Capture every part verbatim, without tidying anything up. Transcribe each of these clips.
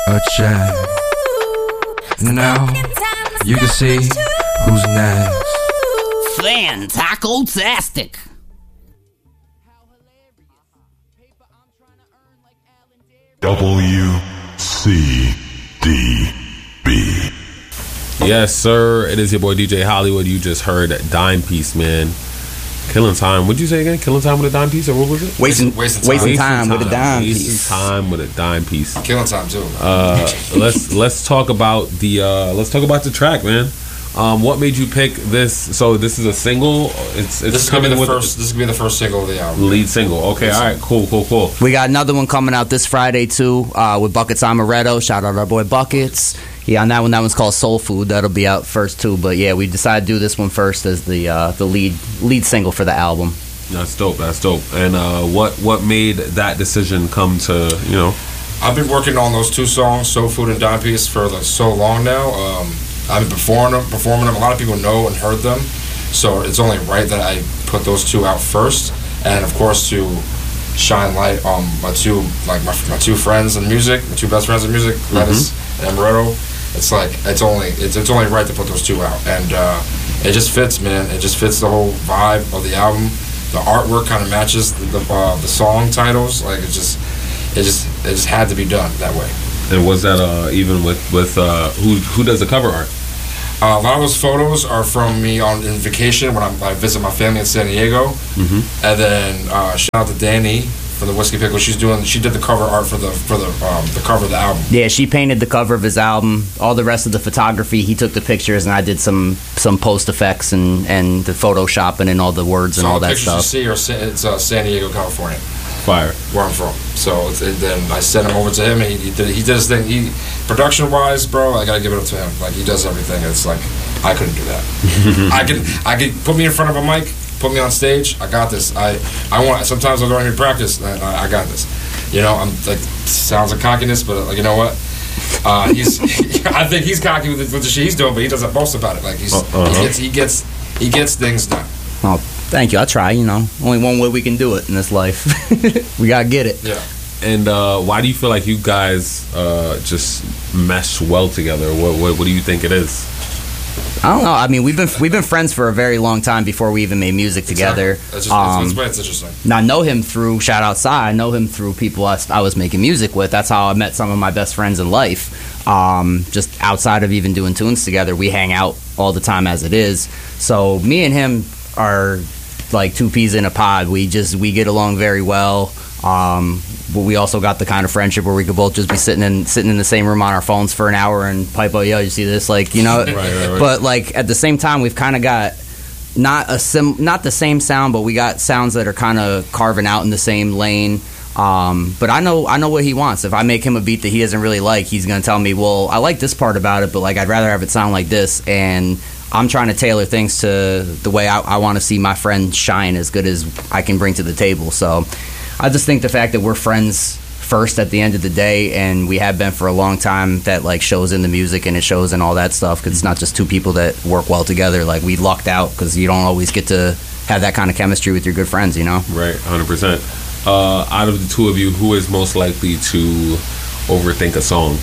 a check. Now you can see who's next. Fan-taco-tastic. W C D B. Yes, sir. It is your boy D J Hollywood. You just heard Dime Piece, man. Killing time. What'd you say again? Killing time with a dime piece, or what was it? Wasting, wasting, time. wasting time with a dime wasting piece. Wasting time with a dime piece. Killing time too. Uh, let's let's talk about the uh, let's talk about the track, man. Um, what made you pick this? So this is a single. It's, it's this is gonna be the first. This is gonna be the first single of the album. Lead single. Okay, all right, cool, cool, cool. We got another one coming out this Friday too, uh, with Buckets Amaretto. Shout out our boy Buckets. Yeah, on that one, that one's called Soul Food. That'll be out first too. But yeah, we decided to do this one first as the uh, the lead lead single for the album. That's dope. That's dope. And uh, what what made that decision come to, you know? I've been working on those two songs, Soul Food and Dime Piece, for like so long now. Um, I've been performing them, performing them. A lot of people know and heard them, so it's only right that I put those two out first. And of course, to shine light on my two like my, my two friends in music, my two best friends in music, mm-hmm. Lettuce and Amaretto. It's like it's only it's it's only right to put those two out, and uh, it just fits, man. It just fits the whole vibe of the album. The artwork kind of matches the the, uh, the song titles. Like it just, it just, it just had to be done that way. And was that uh, even with with uh, who who does the cover art? Uh, a lot of those photos are from me on in vacation when I'm, I visit my family in San Diego. Mm-hmm. And then uh, shout out to Danny from the Whiskey Pickle. She's doing. She did the cover art for the for the um, the cover of the album. Yeah, she painted the cover of his album. All the rest of the photography, he took the pictures, and I did some some post effects and, and the photoshopping and all the words so and all, all the that stuff. Pictures you see are it's uh, San Diego, California. Fire. Where I'm from. So it's, it, then I sent him over to him, and he, he did he did his thing. He production wise, bro, I gotta give it up to him. Like he does everything. It's like I couldn't do that. I can I can put me in front of a mic. Put me on stage. I got this. I, I want. Sometimes I don't even practice. And I, I got this. You know, I'm like sounds like cockiness, but like you know what? Uh, he's. I think he's cocky with the, with the shit he's doing, but he doesn't boast about it. Like he's. Uh-huh. He gets. He gets. He gets things done. Oh, thank you. I try. You know, only one way we can do it in this life. We gotta get it. Yeah. And uh, why do you feel like you guys uh, just mesh well together? What, what What do you think it is? I don't know. I mean, we've been we've been friends for a very long time before we even made music together. Exactly. That's, just, um, that's why it's interesting. Now I know him through Shout Out Psy. I know him through people I, I was making music with. That's how I met some of my best friends in life. Um, just outside of even doing tunes together, we hang out all the time as it is. So me and him are like two peas in a pod. We just we get along very well. Um, but we also got the kind of friendship where we could both just be sitting in sitting in the same room on our phones for an hour and pipe, oh, yo, you see this? Like, you know, right, right, right. But like at the same time, we've kind of got not a sim, not the same sound, but we got sounds that are kind of carving out in the same lane. Um, but I know I know what he wants. If I make him a beat that he doesn't really like, he's gonna tell me, well, I like this part about it, but like I'd rather have it sound like this. And I'm trying to tailor things to the way I, I want to see my friend shine as good as I can bring to the table. So I just think the fact that we're friends first at the end of the day, and we have been for a long time, that like shows in the music and it shows in all that stuff, because it's not just two people that work well together. Like we lucked out because you don't always get to have that kind of chemistry with your good friends, you know? Right, one hundred percent. Uh, out of the two of you, who is most likely to overthink a song?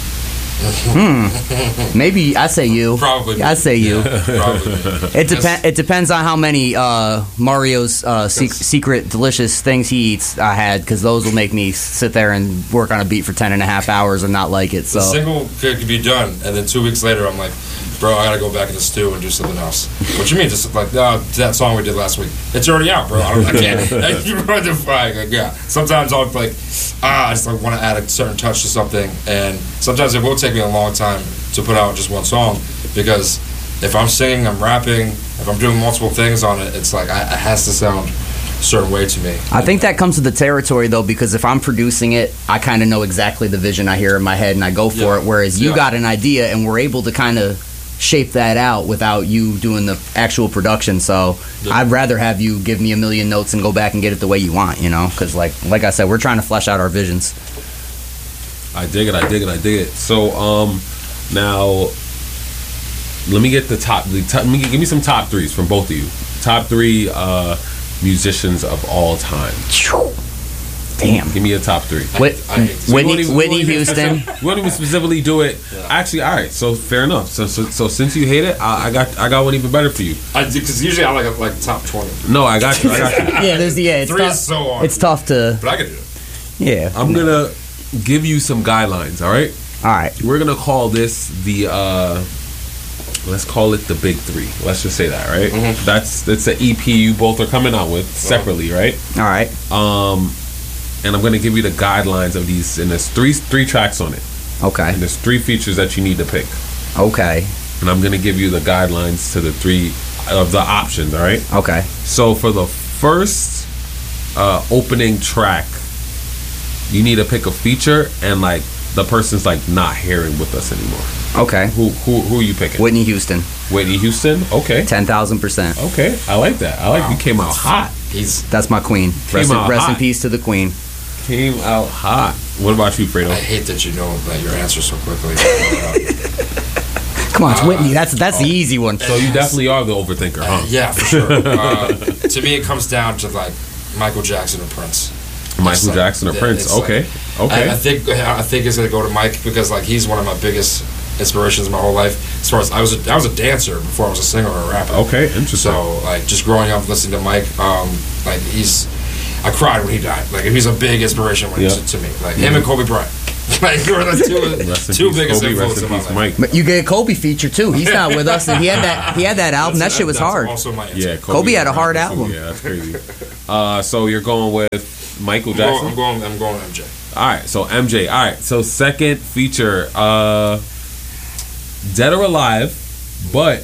Hmm. Maybe I say you. Probably. I say you. Yeah, probably. It depends. It depends on how many uh, Mario's uh, sec- secret delicious things he eats I had, because those will make me sit there and work on a beat for ten and a half hours and not like it. So the single could, could be done, and then two weeks later, I'm like, bro, I gotta go back in the stew and do something else. What you mean? Just like uh, that song we did last week. It's already out, bro. I, don't, I can't. You run the flag. Like, yeah. Sometimes I'll like, ah, I just like want to add a certain touch to something, and sometimes it will take me a long time to put out just one song, because if I'm singing, I'm rapping, if I'm doing multiple things on it, it's like I, it has to sound a certain way to me. I think that comes with the territory, though, because if I'm producing it, I kind of know exactly the vision I hear in my head and I go for Yeah. it, whereas you Yeah. got an idea and we're able to kind of shape that out without you doing the actual production. So Yeah. I'd rather have you give me a million notes and go back and get it the way you want, you know, because like like I said, we're trying to flesh out our visions. I dig it, I dig it, I dig it. So, um, now, let me get the top, the top, let me, give me some top threes from both of you. Top three uh, musicians of all time. Damn. Give me a top three. Whit- I hate this. We Whitney, won't even- Whitney we won't even Houston. specif- We won't even specifically do it. Actually, all right. So fair enough. So so, so since you hate it, I, I got I got one even better for you. Because usually I like like top twenty. No, I got you. I got you. Yeah, there's the yeah. It's Three tough. is so hard. It's tough to. But I could do it. Yeah. I'm gonna give you some guidelines. All right. All right. We're gonna call this the. uh Let's call it the big three. Let's just say that, right? Mm-hmm. That's that's the E P you both are coming out with separately, right? All right. Um, and I'm gonna give you the guidelines of these, and there's three three tracks on it, Okay. and there's three features that you need to pick, Okay. and I'm gonna give you the guidelines to the three of the options. All right. Okay. So for the first uh, opening track, you need to pick a feature, and like the person's like not hearing with us anymore. Okay. Who who who are you picking? Whitney Houston. Whitney Houston. Okay. Ten thousand percent. Okay. I like that. I like you came out hot. He's. That's my queen. Rest, in, out rest in hot. peace to the queen. Came out hot. What about you, Fredo? I hate that you know that your answer so quickly. Come on, it's Whitney. That's that's the easy one. So you definitely are the overthinker, huh? Yeah, for sure. Uh, to me, it comes down to like Michael Jackson or Prince. Michael It's like- Jackson or yeah, Prince. it's like- Okay. Okay. I, I think I think it's gonna go to Mike because like he's one of my biggest inspirations my whole life. As far as I was, a, I was a dancer before I was a singer or a rapper. Okay, interesting. So like just growing up listening to Mike, um, like he's, I cried when he died. Like he's a big inspiration when Yeah. to, to me. Like him and Kobe Bryant. Like they were the two, Rest in two peace, biggest Kobe, influences rest in in my peace, life. Mike. But you get a Kobe feature too. He's not with us, and he had that he had that album. That That's- shit was that's hard. Also my answer. Yeah, Kobe had a was hard rapping too. album. Yeah, that's crazy. Uh, so you're going with Michael I'm going, Jackson. I'm going. I'm going M J. All right, so M J. All right, so second feature, uh, Dead or Alive, but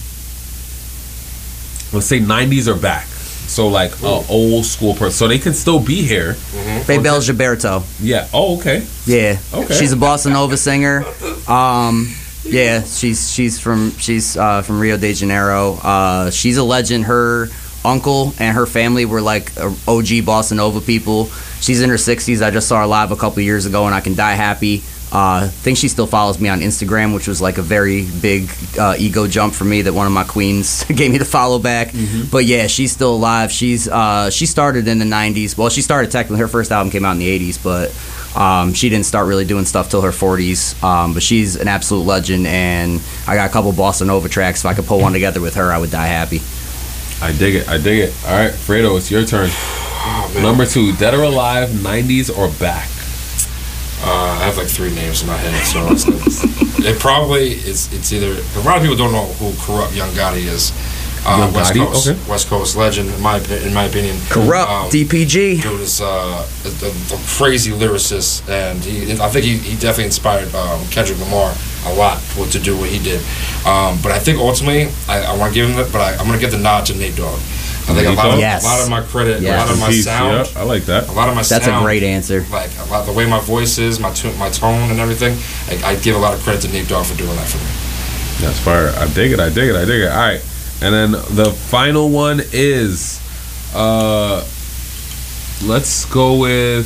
let's say nineties are back. So like a old school person, so they can still be here. Faye Bell Gilberto. Yeah. Oh, okay. Yeah. Okay. She's a bossa nova singer. Um, yeah, she's she's from she's uh, from Rio de Janeiro. Uh, she's a legend. Her uncle and her family were like O G bossa nova people. She's in her sixties. I just saw her live a couple years ago, and I Can Die Happy. Uh, I think she still follows me on Instagram, which was like a very big uh, ego jump for me that one of my queens gave me to follow back. Mm-hmm. But yeah, she's still alive. She's uh, she started in the nineties. Well, she started technically. Her first album came out in the eighties, but um, she didn't start really doing stuff till her forties. Um, but she's an absolute legend, and I got a couple bossa nova tracks. If I could pull one together with her, I would die happy. I dig it. I dig it. All right, Fredo, it's your turn. Oh, man. Number two, Dead or Alive, nineties or back. Uh, I have like three names in my head, so it's, it's, it probably is. It's either a lot of people don't know who Corrupt Young Gotti is. Uh, Young West Gotti? Coast, Okay. West Coast legend, in my opi- in my opinion. Corrupt Um, D P G. Dude is uh, a, a, a crazy lyricist, and he, I think he, he definitely inspired um, Kendrick Lamar a lot what to do what he did. Um, but I think ultimately, I, I want to give him that, but I, I'm going to give the nod to Nate Dogg. I think a Nate lot, of, Dogg? Yes. a lot of my credit, Yes. a lot of my Peace, sound, yeah, I like that. a lot of my That's sound, a great answer. like a lot the way my voice is, my tu- my tone and everything. I, I give a lot of credit to Nate Dogg for doing that for me. That's fire. I dig it. I dig it. I dig it. All right. And then the final one is, uh, let's go with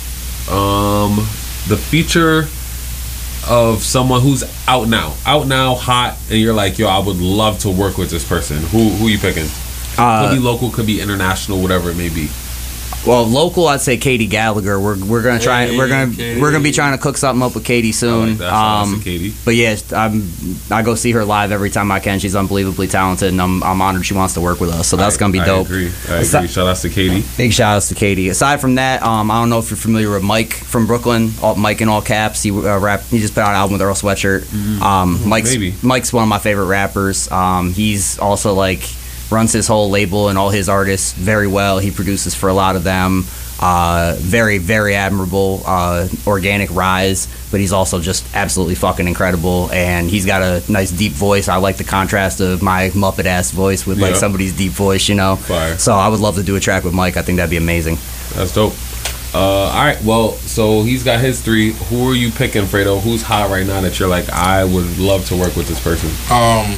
um, the feature of someone who's out now, out now, hot, and you're like, yo, I would love to work with this person. Who who you picking? Uh, could be local, could be international, whatever it may be. Well, local, I'd say Katie Gallagher. We're we're gonna try. Hey, we're gonna Katie. we're gonna be trying to cook something up with Katie I soon. like that. Shout out to Um, Katie. but yeah, I'm I go see her live every time I can. She's unbelievably talented, and I'm I'm honored she wants to work with us. So that's I- gonna be I dope. agree. I Asi- agree. Shout outs to Katie. Big shout outs to Katie. Aside from that, um, I don't know if you're familiar with Mike from Brooklyn. All, Mike in all caps. He uh, rap. He just put out an album with Earl Sweatshirt. Um, Mike's maybe. Mike's one of my favorite rappers. Um, he's also like runs his whole label and all his artists very well. He produces for a lot of them. Uh, very, very admirable, uh, organic rise, but he's also just absolutely fucking incredible, and he's got a nice deep voice. I like the contrast of my Muppet ass voice with like Yeah. somebody's deep voice, you know. Fire. So I would love to do a track with Mike. I think that'd be amazing. That's dope. Uh, all right. Well, so he's got his three. Who are you picking, Fredo? Who's hot right now that you're like, I would love to work with this person? Um,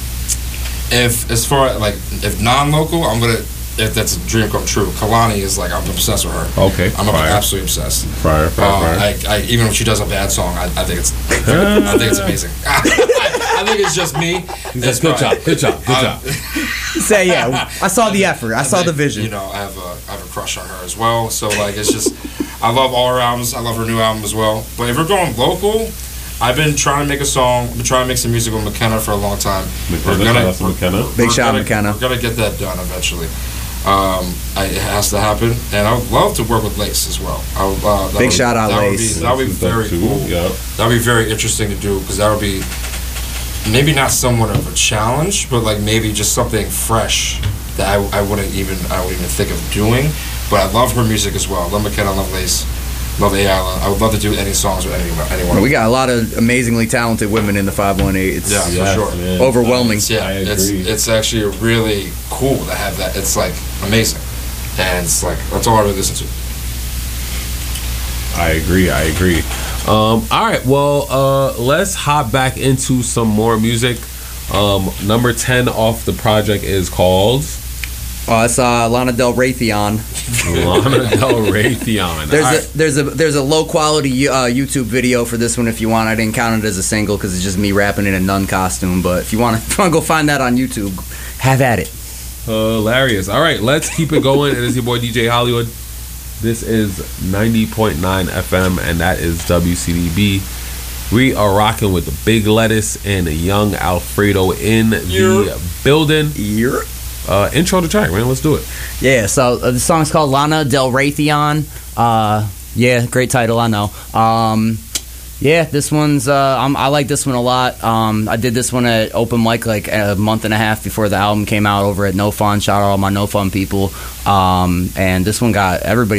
if as far like if non-local, I'm gonna. If that's a dream come true, Kalani is like I'm obsessed with her. Okay. I'm fire. absolutely obsessed. Fire, fire, Um, fire. I, I, even if she does a bad song, I, I think it's I think it's amazing. I think it's just me. He's It's like, good probably- job, good job, good I- job. Say yeah. I saw the effort. I saw the think, vision. You know, I have a I have a crush on her as well. So like, it's just I love all her albums. I love her new album as well. But if we're going local, I've been trying to make a song. I've been trying to make some music with McKenna for a long time. McKenna, we're gonna, shout out to McKenna. Big we're shout out gonna- McKenna. We're gonna get that done eventually. Um, I, it has to happen, and I would love to work with Lace as well. I would, uh, that Big would- shout out that would Lace. be- That would be Lace is dope very too, cool. yeah. That would be very interesting to do because that would be maybe not somewhat of a challenge, but like maybe just something fresh that I, I wouldn't even I wouldn't even think of doing. But I love her music as well. I love McKenna. I love Lace. Love Ayala. I would love to do any songs with anyone. anyone. We got a lot of amazingly talented women in the five one eight. It's Yeah, for Yes, sure. man. overwhelming. It's, yeah, I it's agree. it's actually really cool to have that. It's like amazing, and it's like that's all I really listen to. I agree. I agree. Um, all right. Well, uh, let's hop back into some more music. Um, number ten off the project is called Oh, it's uh, Lana Del Raytheon. Lana Del Raytheon. There's All a right. there's a there's a low quality uh, YouTube video for this one if you want. I didn't count it as a single because it's just me rapping in a nun costume. But if you want to, if you want to go find that on YouTube, have at it. Hilarious. All right, let's keep it going. It is your boy D J Hollywood. This is ninety point nine F M, and that is W C D B. We are rocking with the Big Lettuce and the Young Alfredo in the Yeah. building. Yeah. Uh, intro the track, man. Let's do it. Yeah. So uh, the song's called Lana Del Raytheon. Uh, yeah, great title. I know. Um, yeah, this one's. Uh, I'm, I like this one a lot. Um, I did this one at open mic like a month and a half before the album came out over at No Fun. Shout out all my No Fun people. Um, and this one got everybody